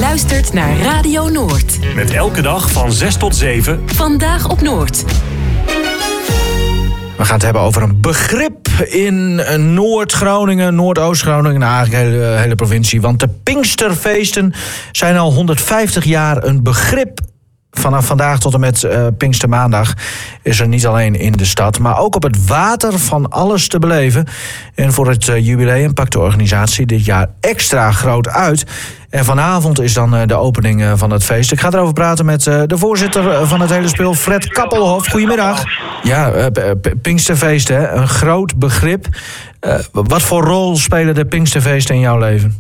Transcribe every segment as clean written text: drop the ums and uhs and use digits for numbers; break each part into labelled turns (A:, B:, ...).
A: luistert naar Radio Noord.
B: Met elke dag van 6 tot 7.
A: Vandaag op Noord.
C: We gaan het hebben over een begrip in Noord-Groningen, Noordoost-Groningen, eigenlijk de hele provincie. Want de Pinksterfeesten zijn al 150 jaar een begrip. Vanaf vandaag tot en met Pinkstermaandag is er niet alleen in de stad, maar ook op het water van alles te beleven. En voor het jubileum pakt de organisatie dit jaar extra groot uit. En vanavond is dan de opening van het feest. Ik ga erover praten met de voorzitter van het hele speel, Fred Kappelhof. Goedemiddag. Ja, Pinksterfeesten, hè? Een groot begrip. Wat voor rol spelen de Pinksterfeesten in jouw leven?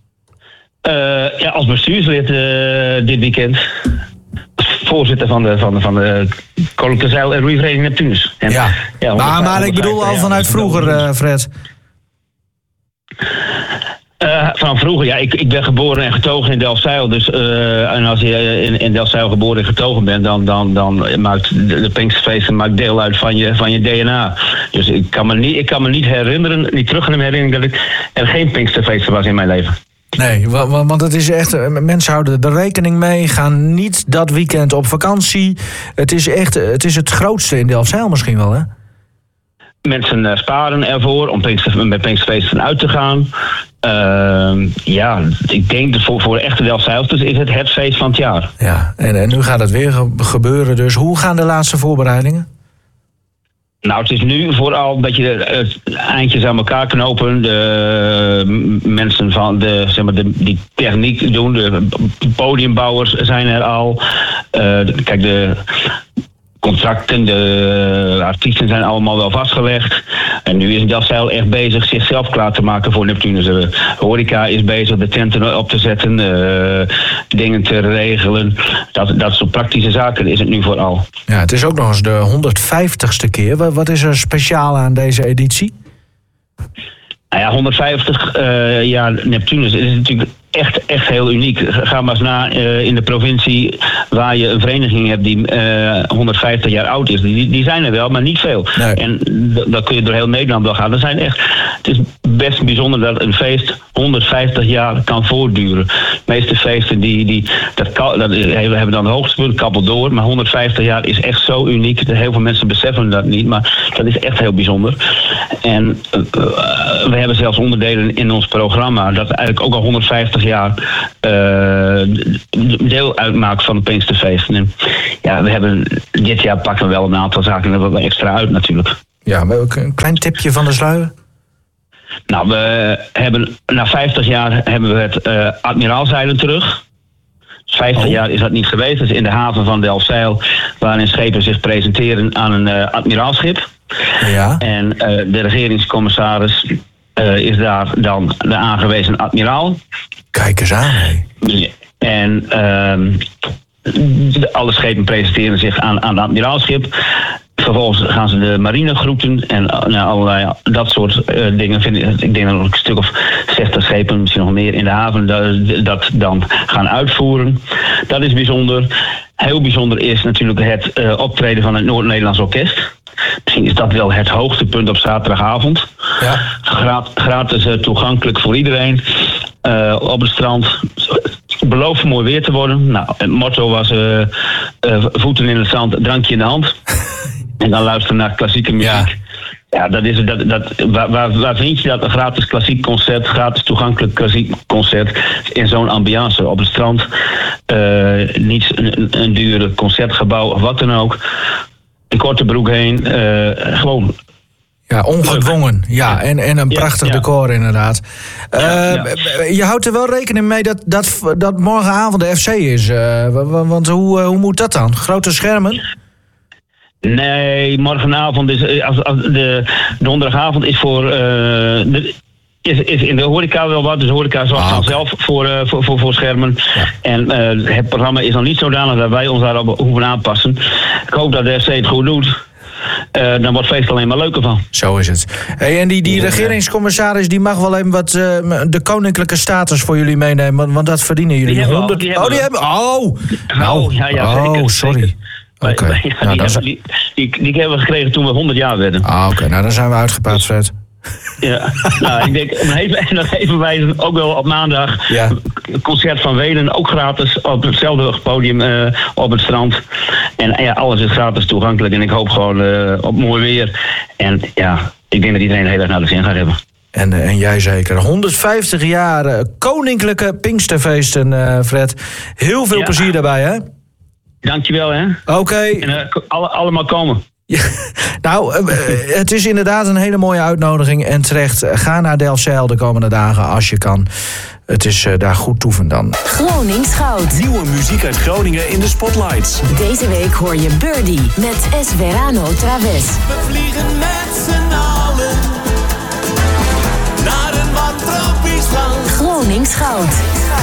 D: Als bestuurslid dit weekend. Voorzitter van de Koninklijke Zeil- en Roeivereniging Neptunus. En,
C: maar ik bedoel al vanuit vroeger, Fred.
D: Van vroeger, ja. Ik ben geboren en getogen in Delfzijl. Dus, en als je in Delfzijl geboren en getogen bent, dan maakt de Pinksterfeesten deel uit van je DNA. Dus ik kan me niet terug kunnen herinneren dat er geen Pinksterfeesten was in mijn leven.
C: Nee, want het is echt, mensen houden er rekening mee, gaan niet dat weekend op vakantie. Het is het grootste in Delfzijl misschien wel, hè?
D: Mensen sparen ervoor om met Pinksterfeesten uit te gaan. Ik denk dat voor echte Delfzijlsters is het feest van het jaar.
C: Ja, en nu gaat het weer gebeuren. Dus hoe gaan de laatste voorbereidingen?
D: Nou, het is nu vooral dat je eindjes aan elkaar knopen. De mensen van die techniek doen. De podiumbouwers zijn er al. De contracten, de artiesten zijn allemaal wel vastgelegd. En nu is Delfzijl echt bezig zichzelf klaar te maken voor Neptunus. De horeca is bezig de tenten op te zetten, dingen te regelen. Dat soort praktische zaken is het nu vooral.
C: Ja, het is ook nog eens de 150ste keer. Wat is er speciaal aan deze editie?
D: Nou ja, 150 jaar Neptunus is natuurlijk echt heel uniek. Ga maar eens na in de provincie waar je een vereniging hebt die 150 jaar oud is. Die zijn er wel, maar niet veel. Nee. En dat kun je door heel Nederland wel gaan. Het is best bijzonder dat een feest 150 jaar kan voortduren. De meeste feesten hebben dan het hoogtepunt, kabbel door. Maar 150 jaar is echt zo uniek. Heel veel mensen beseffen dat niet, maar dat is echt heel bijzonder. En we hebben zelfs onderdelen in ons programma dat eigenlijk ook al 150 jaar deel uitmaakt van de Pinksterfeesten. En ja, dit jaar pakken we wel een aantal zaken er wat extra uit natuurlijk. Ja,
C: maar ook een klein tipje van de sluier?
D: Nou, na 50 jaar hebben we het admiraalzeilen terug. 50 jaar is dat niet geweest. Dat is in de haven van Delfzijl, waarin schepen zich presenteren aan een admiraalschip. Ja. En de regeringscommissaris is daar dan de aangewezen admiraal.
C: Kijk eens aan, hé.
D: En alle schepen presenteren zich aan het admiraalschip. Vervolgens gaan ze de marine groeten en allerlei dat soort dingen. Ik denk dat er een stuk of 60 schepen, misschien nog meer in de haven, dat dan gaan uitvoeren. Dat is bijzonder. Heel bijzonder is natuurlijk het optreden van het Noord-Nederlands Orkest. Misschien is dat wel het hoogtepunt op zaterdagavond. Ja. Gratis toegankelijk voor iedereen. Op het strand. Belooft mooi weer te worden. Nou, het motto was voeten in het zand, drankje in de hand. En dan luisteren naar klassieke muziek. Ja, waar vind je dat? Een gratis klassiek concert, gratis toegankelijk klassiek concert in zo'n ambiance op het strand. Niet een dure concertgebouw of wat dan ook. Een korte broek heen, gewoon.
C: Ja, ongedwongen. Ja, en een prachtig decor inderdaad. Je houdt er wel rekening mee dat morgenavond de FC is. Want hoe moet dat dan? Grote schermen?
D: Nee, morgenavond is de donderdagavond is voor is in de horeca wel wat. Dus de horeca zorgt dan zelf voor schermen. Ja. En het programma is nog niet zodanig dat wij ons daarop hoeven aanpassen. Ik hoop dat de FC het goed doet. Dan wordt het feest alleen maar leuker van.
C: Zo is het. Hey, en die regeringscommissaris die mag wel even wat de koninklijke status voor jullie meenemen. Want dat verdienen jullie.
D: Die
C: 100.
D: Die hebben
C: sorry.
D: Okay. Die hebben we gekregen toen we 100 jaar werden.
C: Oké. Nou dan zijn we uitgepraat, Fred.
D: Ja, nou, ik denk nog even wijzen, ook wel op maandag. Ja. concert van Welen, ook gratis, op hetzelfde podium op het strand. En ja, alles is gratis toegankelijk en ik hoop gewoon op mooi weer. En ja, ik denk dat iedereen heel erg naar de zin gaat hebben.
C: En jij zeker. 150 jaar koninklijke Pinksterfeesten, Fred. Heel veel plezier daarbij, hè?
D: Dankjewel, hè.
C: Oké.
D: En allemaal komen.
C: Ja, nou, het is inderdaad een hele mooie uitnodiging. En terecht, ga naar Delfzijl de komende dagen als je kan. Het is daar goed toeven dan.
A: Gronings Goud.
B: Nieuwe muziek uit Groningen in de spotlights.
A: Deze week hoor je Birdie met Es Verano Traves.
E: We vliegen met z'n allen naar een warm tropisch land.
A: Gronings Goud.